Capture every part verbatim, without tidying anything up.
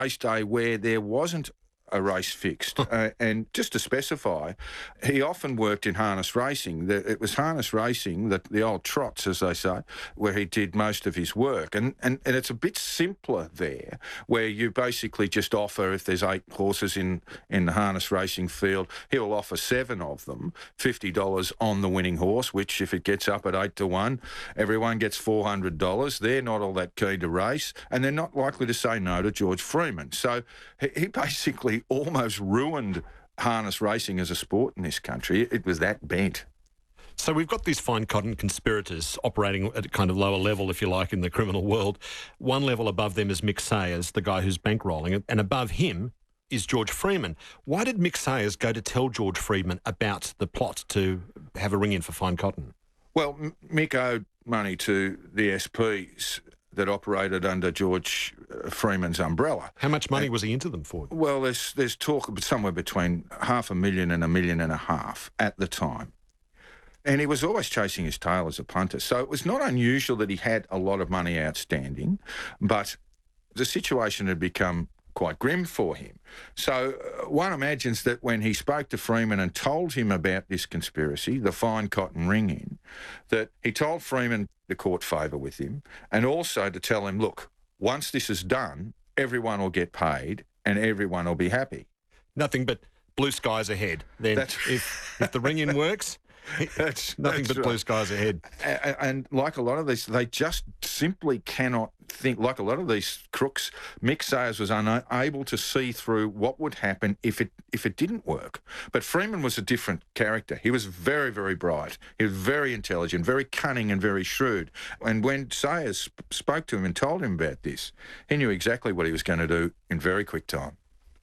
race day where there wasn't a race fixed. uh, and just to specify, he often worked in harness racing. The, it was harness racing, the, the old trots, as they say, where he did most of his work. And, and, and it's a bit simpler there, where you basically just offer, if there's eight horses in, in the harness racing field, he'll offer seven of them, fifty dollars on the winning horse, which if it gets up at eight to one, everyone gets four hundred dollars. They're not all that keen to race, and they're not likely to say no to George Freeman. So he, he basically almost ruined harness racing as a sport in this country. It was that bent. So we've got these fine cotton conspirators operating at a kind of lower level, if you like, in the criminal world. One level above them is Mick Sayers, the guy who's bankrolling it, and above him is George Freeman. Why did Mick Sayers go to tell George Freeman about the plot to have a ring-in for fine cotton? Well, Mick owed money to the S Ps that operated under George Freeman's umbrella. How much money was he into them for? Well, there's there's talk of somewhere between half a million and a million and a half at the time. And he was always chasing his tail as a punter. So it was not unusual that he had a lot of money outstanding, but the situation had become quite grim for him. So uh, one imagines that when he spoke to Freeman and told him about this conspiracy, the fine cotton ring-in, that he told Freeman to court favour with him, and also to tell him, look, once this is done, everyone will get paid and everyone will be happy. Nothing but blue skies ahead. Then That's if, if the ring-in works, that's, nothing that's but right. blue skies ahead. And, and like a lot of these, they just simply cannot think, like a lot of these crooks, Mick Sayers was unable to see through what would happen if it if it didn't work. But Freeman was a different character. He was very, very bright. He was very intelligent, very cunning and very shrewd. And when Sayers sp- spoke to him and told him about this, he knew exactly what he was going to do in very quick time.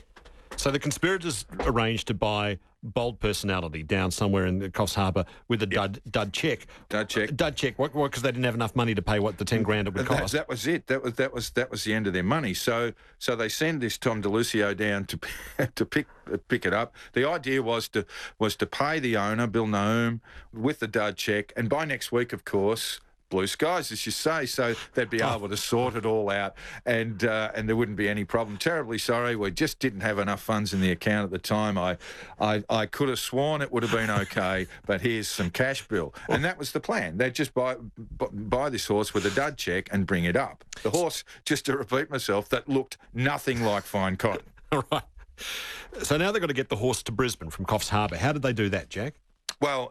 So the conspirators arranged to buy Bold Personality down somewhere in the Coffs Harbour with a dud, dud check. Dud check. Uh, dud check. What? Because they didn't have enough money to pay what the ten grand it would That, cost. that was it. That was that was that was the end of their money. So so they send this Tom DeLucio down to to pick pick it up. The idea was to was to pay the owner, Bill Naum, with the dud check, and by next week, of course, blue skies, as you say, so they'd be able to sort it all out, and uh, and there wouldn't be any problem. Terribly sorry, we just didn't have enough funds in the account at the time. I, I, I could have sworn it would have been okay, but here's some cash, Bill. And that was the plan. They'd just buy buy this horse with a dud check and bring it up. The horse, just to repeat myself, that looked nothing like fine cotton. All right. So now they've got to get the horse to Brisbane from Coffs Harbour. How did they do that, Jack? Well,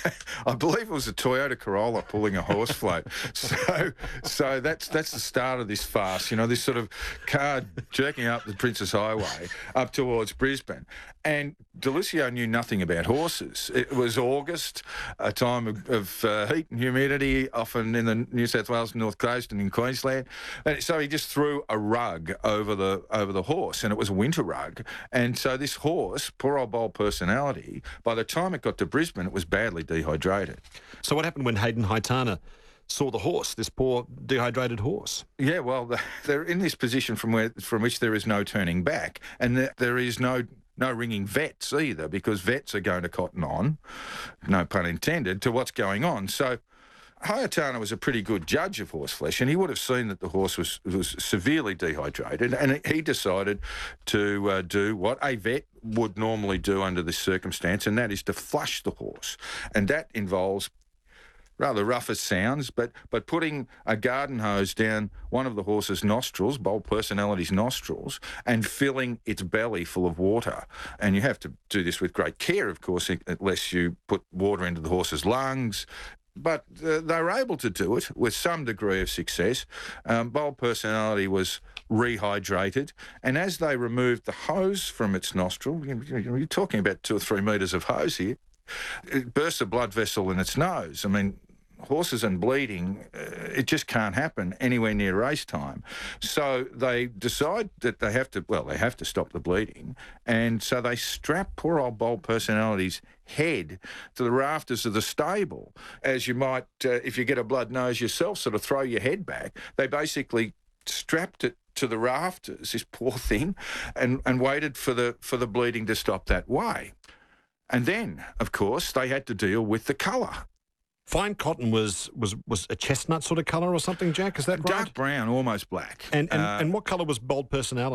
I believe it was a Toyota Corolla pulling a horse float. So, so that's that's the start of this farce. You know, this sort of car jerking up the Princess Highway up towards Brisbane. And DeLucio knew nothing about horses. It was August, a time of, of uh, heat and humidity, often in the New South Wales North Coast and in Queensland. And so he just threw a rug over the over the horse, and it was a winter rug. And so this horse, poor old Bold Personality, by the time it got to Brisbane, it was badly dehydrated. So what happened when Hayden Haitana saw the horse, this poor dehydrated horse? Yeah, well, they're in this position from where from which there is no turning back, and there is no no ringing vets either, because vets are going to cotton on, no pun intended, to what's going on. So Haitana was a pretty good judge of horse flesh, and he would have seen that the horse was, was severely dehydrated, and he decided to uh, do what a vet would normally do under this circumstance, and that is to flush the horse. And that involves rather rough as sounds, but but putting a garden hose down one of the horse's nostrils, Bold Personality's nostrils, and filling its belly full of water. And you have to do this with great care, of course, unless you put water into the horse's lungs. But uh, they were able to do it with some degree of success. Um, Bold Personality was rehydrated, and as they removed the hose from its nostril, you know, you're talking about two or three metres of hose here, it burst a blood vessel in its nose. I mean, horses and bleeding, uh, it just can't happen anywhere near race time. So they decide that they have to, well, they have to stop the bleeding. And so they strap poor old Bold Personality's head to the rafters of the stable. As you might, uh, if you get a blood nose yourself, sort of throw your head back. They basically strapped it to the rafters, this poor thing, and, and waited for the for the bleeding to stop that way. And then, of course, they had to deal with the colour. Fine cotton was, was, was a chestnut sort of colour or something, Jack? Is that right? Dark brown, almost black. And and, Uh, and what colour was Bold Personality?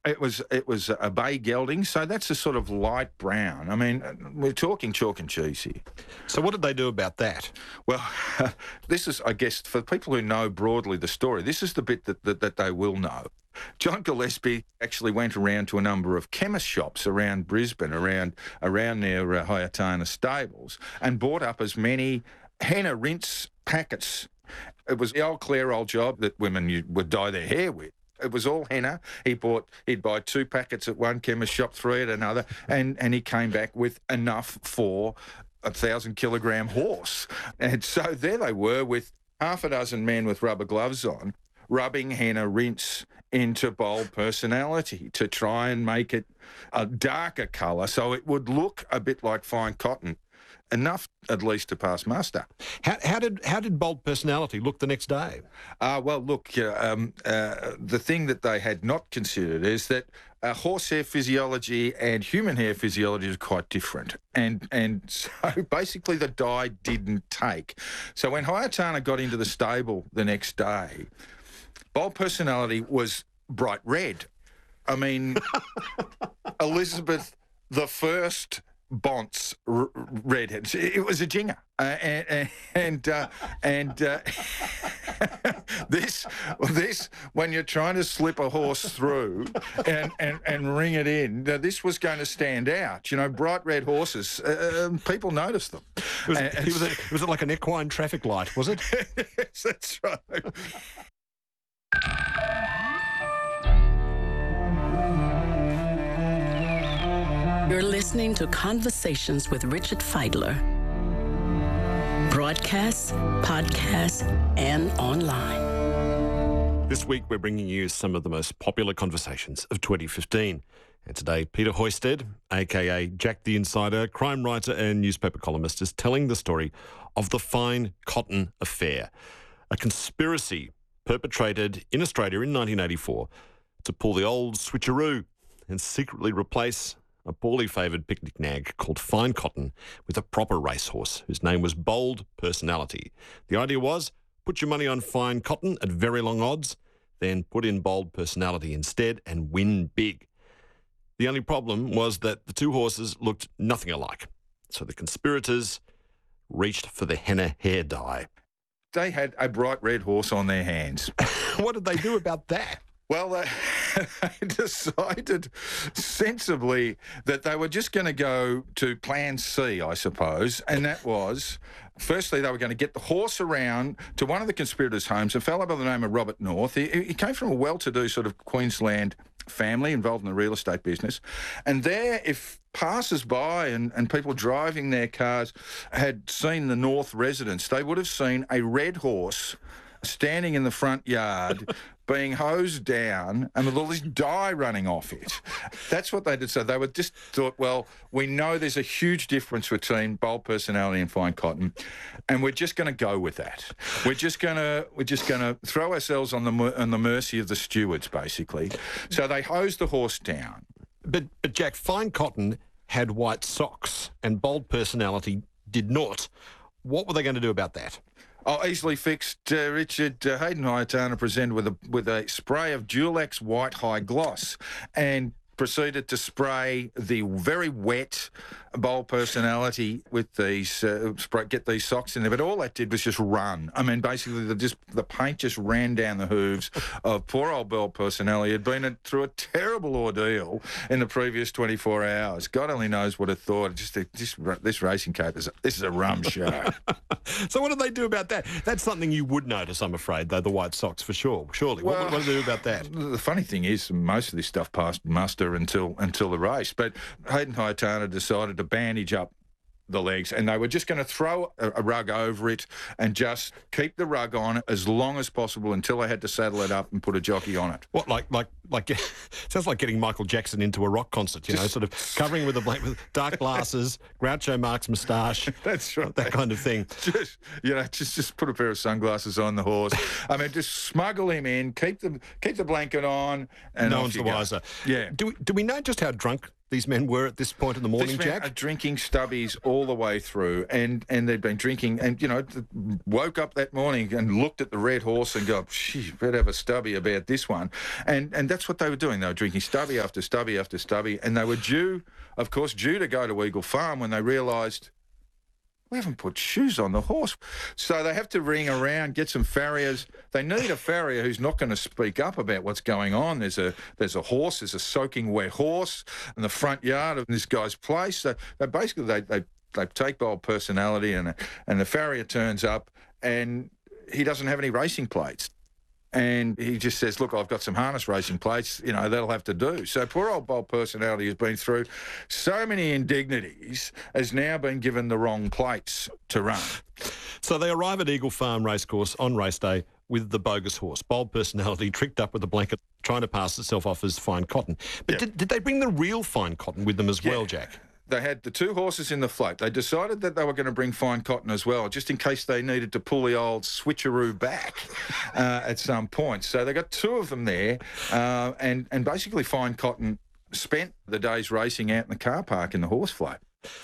It was it was a bay gelding, so that's a sort of light brown. I mean, we're talking chalk and cheese here. So what did they do about that? Well, this is, I guess, for people who know broadly the story, this is the bit that, that, that they will know. John Gillespie actually went around to a number of chemist shops around Brisbane, around around near uh, Hyatana Stables, and bought up as many henna rinse packets. It was the old clear old job that women would dye their hair with. It was all henna. He bought, he'd buy two packets at one chemist shop, three at another, and, and he came back with enough for a thousand kilogram horse. And so there they were with half a dozen men with rubber gloves on, rubbing henna rinse into Bold Personality to try and make it a darker colour so it would look a bit like fine cotton. Enough, at least, to pass muster. How, how did how did Bold Personality look the next day? Uh, well, look, uh, um, uh, the thing that they had not considered is that uh, horsehair physiology and human hair physiology is quite different. And and so basically the dye didn't take. So when Hyatana got into the stable the next day, Bold Personality was bright red. I mean, Elizabeth the First Bonts r- redheads. It was a jinger, uh, and and uh, and uh, this this when you're trying to slip a horse through and, and, and ring it in, uh, this was going to stand out. You know, bright red horses. Uh, um, people noticed them. It was, and, and it was, a, was it like an equine traffic light? Was it? Yes, that's right. You're listening to Conversations with Richard Feidler. Broadcasts, podcasts, and online. This week we're bringing you some of the most popular conversations of twenty fifteen. And today, Peter Hoysted, a k a. Jack the Insider, crime writer and newspaper columnist, is telling the story of the Fine Cotton Affair, a conspiracy perpetrated in Australia in nineteen eighty-four to pull the old switcheroo and secretly replace a poorly favoured picnic nag called Fine Cotton with a proper racehorse whose name was Bold Personality. The idea was, put your money on Fine Cotton at very long odds, then put in Bold Personality instead and win big. The only problem was that the two horses looked nothing alike. So the conspirators reached for the henna hair dye. They had a bright red horse on their hands. What did they do about that? Well, they, they decided sensibly that they were just going to go to plan C, I suppose, and that was, firstly, they were going to get the horse around to one of the conspirators' homes, a fellow by the name of Robert North. He, he came from a well-to-do sort of Queensland family involved in the real estate business, and there, if passers-by and, and people driving their cars had seen the North residence, they would have seen a red horse standing in the front yard being hosed down and with all this dye running off it. That's what they did. So they were just thought, well, we know there's a huge difference between Bold Personality and Fine Cotton, and we're just going to go with that. We're just going to we're just going to throw ourselves on the on the mercy of the stewards, basically. So they hosed the horse down. But, but Jack, Fine Cotton had white socks and Bold Personality did not. What were they going to do about that? Oh, easily fixed, uh, Richard. Uh, Hayden Hyatana presented with a with a spray of Dulex White High Gloss and proceeded to spray the very wet Bold Personality with these, uh, spray, get these socks in there. But all that did was just run. I mean, basically, the, just the paint just ran down the hooves of poor old Bold Personality. Had been a, through a terrible ordeal in the previous twenty-four hours. God only knows what it thought. Just, just this racing coat is this is a rum show. So what did they do about that? That's something you would notice, I'm afraid, though, the white socks for sure. Surely. Well, what, what did they do about that? The funny thing is, most of this stuff passed muster until until the race. But Hayden Hyatana decided to bandage up the legs, and they were just going to throw a, a rug over it and just keep the rug on as long as possible until they had to saddle it up and put a jockey on it. What, like, like, like? Sounds like getting Michael Jackson into a rock concert. You just, know, sort of covering with a blank, with dark glasses, Groucho Marx moustache. That's right. That kind of thing. Just, you know, just just put a pair of sunglasses on the horse. I mean, just smuggle him in, keep the keep the blanket on, and no off one's you the go. wiser. Yeah. Do we, do we know just how drunk these men were at this point in the morning, These men Jack? are drinking stubbies all the way through, and, and they'd been drinking, and, you know, th- woke up that morning and looked at the Red Horse and go, gee, better have a stubby about this one. And and that's what they were doing. They were drinking stubby after stubby after stubby, and they were due, of course, due to go to Eagle Farm when they realised, we haven't put shoes on the horse. So they have to ring around, get some farriers. They need a farrier who's not going to speak up about what's going on. There's a there's a horse, there's a soaking wet horse in the front yard of this guy's place. So they basically they they, they take Bold Personality, and and the farrier turns up and he doesn't have any racing plates. And he just says, look, I've got some harness racing plates, you know, that'll have to do. So poor old Bold Personality has been through so many indignities, has now been given the wrong plates to run. So they arrive at Eagle Farm Racecourse on race day with the bogus horse. Bold Personality tricked up with a blanket, trying to pass itself off as Fine Cotton. But Yep. did, did they bring the real Fine Cotton with them as well, Yeah. Jack? They had the two horses in the float. They decided that they were going to bring Fine Cotton as well, just in case they needed to pull the old switcheroo back uh, at some point. So they got two of them there, uh, and, and basically Fine Cotton spent the days racing out in the car park in the horse float.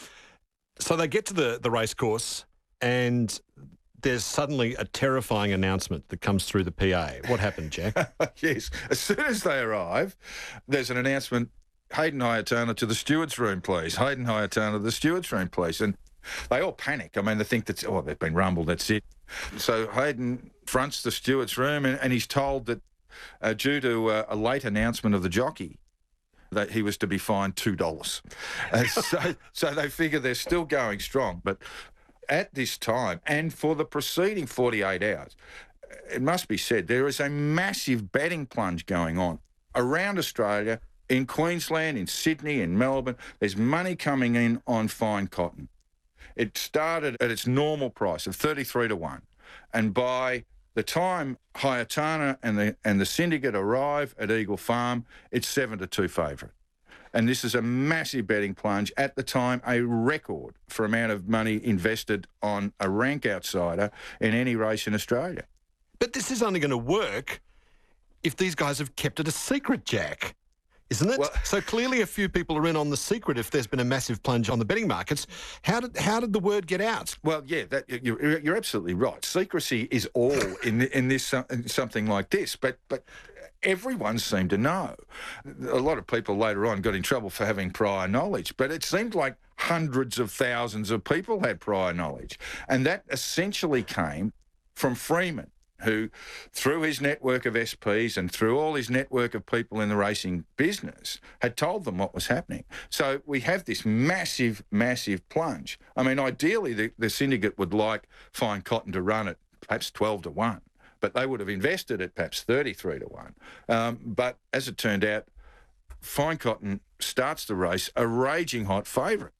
So they get to the, the race course, and there's suddenly a terrifying announcement that comes through the P A. What happened, Jack? Yes, as soon as they arrive, there's an announcement, Hayden Hayatana to the steward's room, please. Hayden Hayatana to the steward's room, please. And they all panic. I mean, they think that's, oh, they've been rumbled, that's it. So Hayden fronts the steward's room, and, and he's told that uh, due to uh, a late announcement of the jockey, that he was to be fined two dollars. Uh, so, so they figure they're still going strong. But at this time, and for the preceding forty-eight hours, it must be said, there is a massive betting plunge going on around Australia, in Queensland, in Sydney, in Melbourne. There's money coming in on Fine Cotton. It started at its normal price of thirty-three to one. And by the time Hayatana and the and the syndicate arrive at Eagle Farm, it's seven to two favourite. And this is a massive betting plunge. At the time, a record for amount of money invested on a rank outsider in any race in Australia. But this is only going to work if these guys have kept it a secret, Jack. Isn't it? Well- So clearly a few people are in on the secret if there's been a massive plunge on the betting markets. How did how did the word get out? Well, yeah, that you're, you're absolutely right. Secrecy is all in in this in something like this, but but everyone seemed to know. A lot of people later on got in trouble for having prior knowledge, but it seemed like hundreds of thousands of people had prior knowledge, and that essentially came from Freeman, who, through his network of S Ps and through all his network of people in the racing business, had told them what was happening. So we have this massive, massive plunge. I mean, ideally, the, the syndicate would like Fine Cotton to run at perhaps twelve to one, but they would have invested at perhaps thirty-three to one. Um, but as it turned out, Fine Cotton starts the race a raging hot favourite.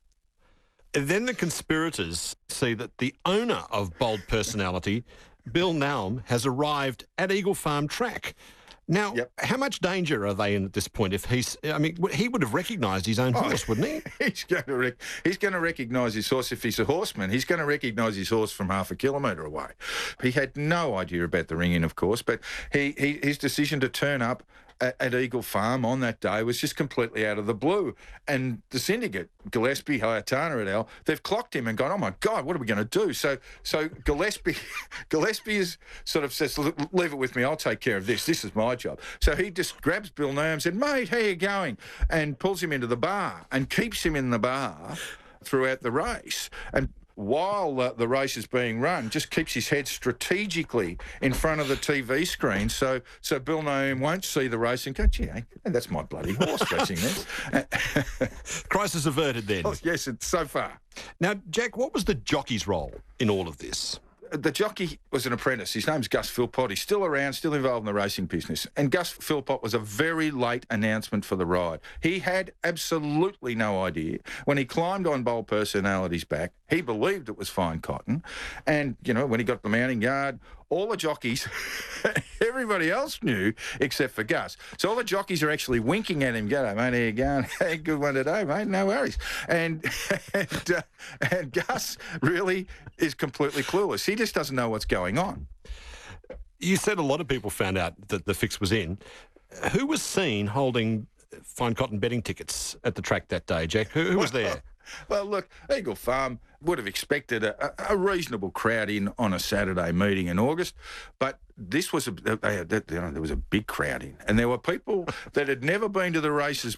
Then the conspirators see that the owner of Bold Personality, Bill Naum, has arrived at Eagle Farm track. Now, Yep. how much danger are they in at this point? If he's, I mean, he would have recognised his own horse, wouldn't he? He's going to rec- he's going to recognise his horse if he's a horseman. He's going to recognise his horse from half a kilometre away. He had no idea about the ring-in, of course, but he, he his decision to turn up at, at Eagle Farm on that day was just completely out of the blue. And the syndicate, Gillespie, Hayatana et al., they've clocked him and gone, oh my God, what are we going to do? So so Gillespie Gillespie is sort of says, leave it with me, I'll take care of this. This is my job. So he just grabs Bill Naum and said, mate, how you going? And pulls him into the bar and keeps him in the bar throughout the race. And while uh, the race is being run, just keeps his head strategically in front of the T V screen, so so Bill Naum won't see the race and go, gee, that's my bloody horse racing there. Crisis averted then. Oh, yes, it's so far. Now, Jack, what was the jockey's role in all of this? The jockey was an apprentice. His name's Gus Philpott. He's still around, still involved in the racing business. And Gus Philpott was a very late announcement for the ride. He had absolutely no idea. When he climbed on Bold Personality's back, he believed it was Fine Cotton. And, you know, when he got the mounting yard, all the jockeys, everybody else knew except for Gus. So all the jockeys are actually winking at him. G'day, mate, how you going? Hey, good one today, mate. No worries. And and, uh, and Gus really is completely clueless. He just doesn't know what's going on. You said a lot of people found out that the fix was in. Who was seen holding fine cotton betting tickets at the track that day, Jack? Who, who was there? Well, look, Eagle Farm would have expected a, a reasonable crowd in on a Saturday meeting in August, but this was a, they had, you know, there was a big crowd in, and there were people that had never been to the races